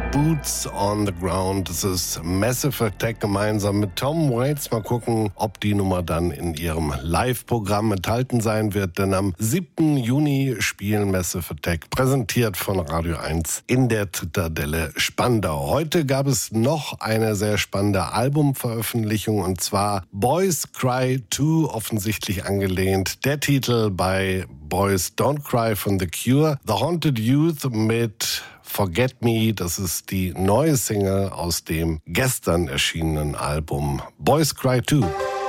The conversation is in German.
Boots on the Ground. Das ist Massive Attack gemeinsam mit Tom Waits. Mal gucken, ob die Nummer dann in ihrem Live-Programm enthalten sein wird. Denn am 7. Juni spielen Massive Attack, präsentiert von Radio 1 in der Zitadelle Spandau. Heute gab es noch eine sehr spannende Albumveröffentlichung, und zwar Boys Cry 2, offensichtlich angelehnt. Der Titel bei Boys Don't Cry von The Cure. The Haunted Youth mit Forget Me, das ist die neue Single aus dem gestern erschienenen Album Boys Cry 2.